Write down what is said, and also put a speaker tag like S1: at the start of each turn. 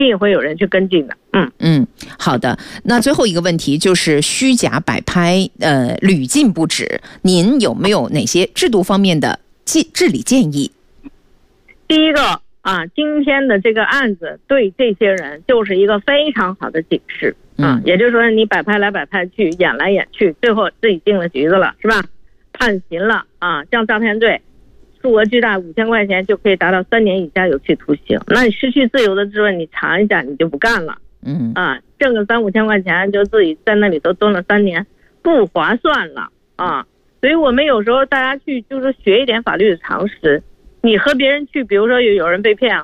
S1: 定会有人去跟进的。
S2: 好的。那最后一个问题就是虚假摆拍，屡禁不止。您有没有哪些制度方面的治理建议？
S1: 第一个今天的这个案子对这些人就是一个非常好的警示也就是说你摆拍来摆拍去，演来演去，最后自己进了局子了，是吧？判刑了像诈骗罪数额巨大，5000块钱就可以达到3年以下有期徒刑。那你失去自由的滋味，你尝一下你就不干了。挣个3-5千块钱就自己在那里头蹲了3年，不划算了所以我们有时候大家去就是学一点法律的常识。你和别人去，比如说有人被骗